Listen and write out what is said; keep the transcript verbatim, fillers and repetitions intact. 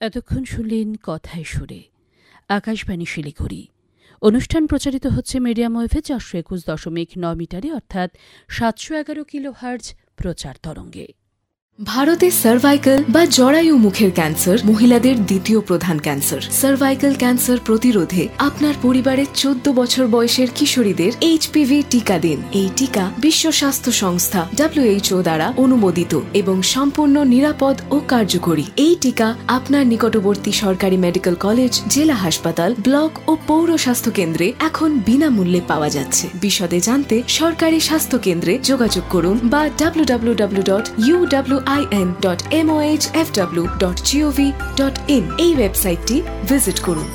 এতক্ষণ শুনলেন কথায় সুরে আকাশবাণী শিলিগুড়ি। অনুষ্ঠান প্রচারিত হচ্ছে মিডিয়াম ওয়েভে চারশো একুশ দশমিক নয় মিটারে অর্থাৎ সাতশো এগারো কিলো হার্জ প্রচার তরঙ্গে। ভারতে সার্ভাইকাল বা জরায়ু মুখের ক্যান্সার মহিলাদের দ্বিতীয় প্রধান ক্যান্সার। সার্ভাইকাল ক্যান্সার প্রতিরোধে আপনার পরিবারের চোদ্দ বছর বয়সের কিশোরীদের এইচপিভি টিকা দিন। এই টিকা বিশ্ব স্বাস্থ্য সংস্থা ডব্লিউএইচও দ্বারা অনুমোদিত এবং সম্পূর্ণ নিরাপদ ও কার্যকরী। এই টিকা আপনার নিকটবর্তী সরকারি মেডিকেল কলেজ, জেলা হাসপাতাল, ব্লক ও পৌর স্বাস্থ্য কেন্দ্রে এখন বিনামূল্যে পাওয়া যাচ্ছে। বিশদে জানতে সরকারি স্বাস্থ্য কেন্দ্রে যোগাযোগ করুন বা W W W dot U W I N dot M O H F W dot gov dot in এই ওয়েবসাইটটি ভিজিট করুন।